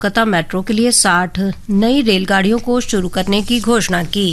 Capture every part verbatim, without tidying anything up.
Kolkata metro के लिए साठ नई रेलगाड़ियों को शुरू करने की घोषणा की।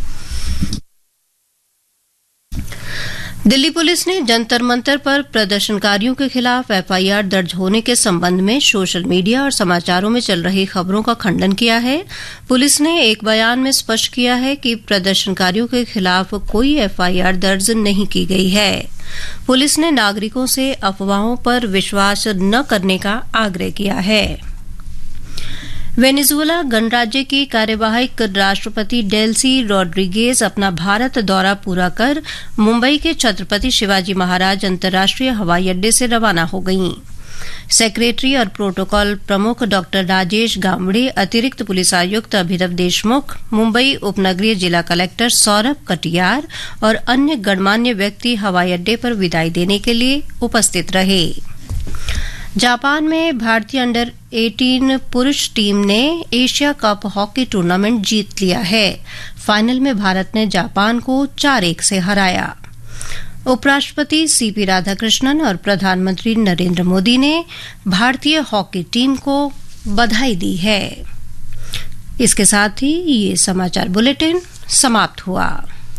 दिल्ली पुलिस ने जंतर मंतर पर प्रदर्शनकारियों के खिलाफ एफआईआर दर्ज होने के संबंध में सोशल मीडिया और समाचारों में चल रही खबरों का खंडन किया है। पुलिस ने एक बयान में स्पष्ट किया है कि प्रदर्शनकारियों के खिलाफ कोई एफआईआर दर्ज नहीं की गई है। पुलिस ने नागरिकों से अफवाहों पर विश्वास न करने का आग्रह किया है। वेनेजुएला गणराज्य की कार्यवाहक राष्ट्रपति डेल्सी रॉड्रिगेज अपना भारत दौरा पूरा कर मुंबई के छत्रपति शिवाजी महाराज अंतर्राष्ट्रीय हवाई अड्डे से रवाना हो गईं। सेक्रेटरी और प्रोटोकॉल प्रमुख डॉ राजेश गामड़े, अतिरिक्त पुलिस आयुक्त अभिनव देशमुख, मुंबई उपनगरीय जिला कलेक्टर सौरभ कटियार और अन्य गणमान्य व्यक्ति हवाई अड्डे पर विदाई देने के लिए उपस्थित रहे। जापान में भारतीय अंडर अठारह पुरुष टीम ने एशिया कप हॉकी टूर्नामेंट जीत लिया है। फाइनल में भारत ने जापान को चार एक से हराया। उपराष्ट्रपति सीपी राधाकृष्णन और प्रधानमंत्री नरेंद्र मोदी ने भारतीय हॉकी टीम को बधाई दी है। इसके साथ ही ये समाचार बुलेटिन समाप्त हुआ।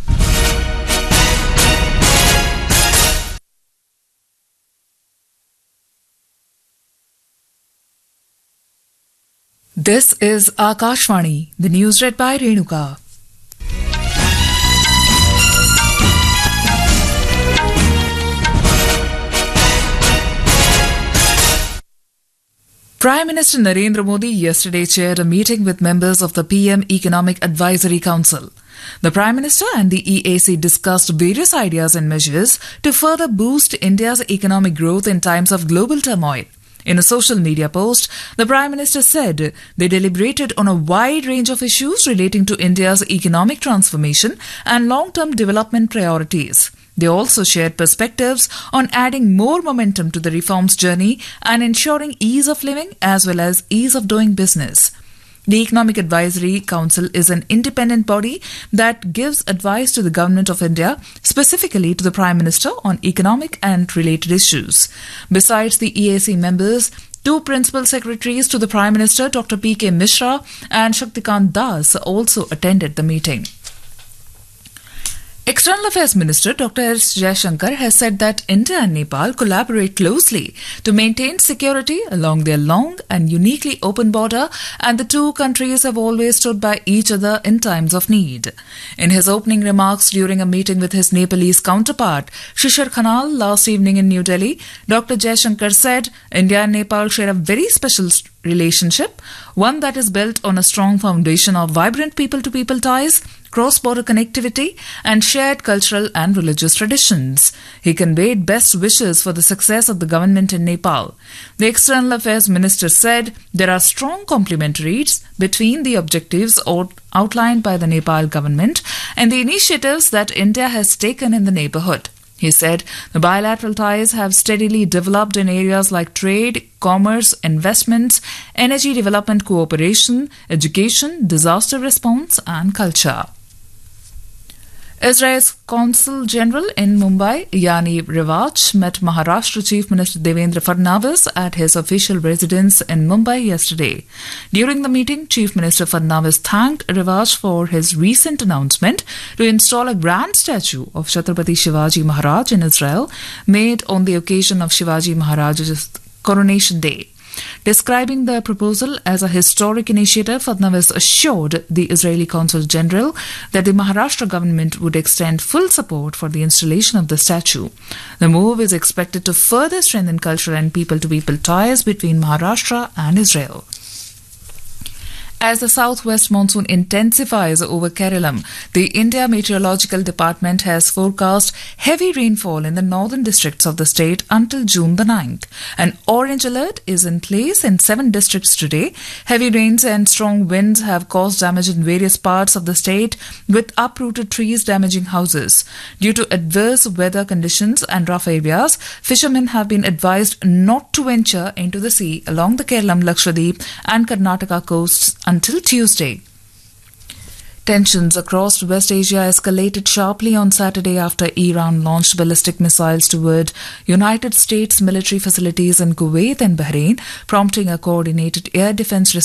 This is Akashvani, the news read by Renuka. Prime Minister Narendra Modi yesterday chaired a meeting with members of the P M Economic Advisory Council. The Prime Minister and the E A C discussed various ideas and measures to further boost India's economic growth in times of global turmoil. In a social media post, the Prime Minister said they deliberated on a wide range of issues relating to India's economic transformation and long-term development priorities. They also shared perspectives on adding more momentum to the reforms journey and ensuring ease of living as well as ease of doing business. The Economic Advisory Council is an independent body that gives advice to the Government of India, specifically to the Prime Minister on economic and related issues. Besides the E A C members, two principal secretaries to the Prime Minister, Doctor P K Mishra and Shaktikant Das, also attended the meeting. External Affairs Minister Doctor S. Jaishankar has said that India and Nepal collaborate closely to maintain security along their long and uniquely open border, and the two countries have always stood by each other in times of need. In his opening remarks during a meeting with his Nepalese counterpart, Shishir Khanal, last evening in New Delhi, Doctor Jaishankar said India and Nepal share a very special relationship, one that is built on a strong foundation of vibrant people-to-people ties, cross-border connectivity and shared cultural and religious traditions. He conveyed best wishes for the success of the government in Nepal. The External Affairs Minister said there are strong complementaries between the objectives outlined by the Nepal government and the initiatives that India has taken in the neighbourhood. He said the bilateral ties have steadily developed in areas like trade, commerce, investments, energy development cooperation, education, disaster response and culture. Israel's Consul General in Mumbai, Yaniv Rivach, met Maharashtra Chief Minister Devendra Fadnavis at his official residence in Mumbai yesterday. During the meeting, Chief Minister Fadnavis thanked Rivach for his recent announcement to install a grand statue of Chhatrapati Shivaji Maharaj in Israel, made on the occasion of Shivaji Maharaj's coronation day. Describing the proposal as a historic initiative, Fadnavis assured the Israeli Consul General that the Maharashtra government would extend full support for the installation of the statue. The move is expected to further strengthen cultural and people-to-people ties between Maharashtra and Israel. As the southwest monsoon intensifies over Kerala, the India Meteorological Department has forecast heavy rainfall in the northern districts of the state until June the ninth. An orange alert is in place in seven districts today. Heavy rains and strong winds have caused damage in various parts of the state, with uprooted trees damaging houses. Due to adverse weather conditions and rough areas, fishermen have been advised not to venture into the sea along the Kerala, Lakshadweep and Karnataka coasts until Tuesday. Tensions across West Asia escalated sharply on Saturday after Iran launched ballistic missiles toward United States military facilities in Kuwait and Bahrain, prompting a coordinated air defense response